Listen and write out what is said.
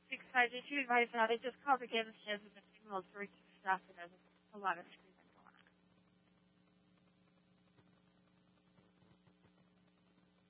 because I did two advice now. They just called again and said that the signal is breaking stuff and there's a lot of screens.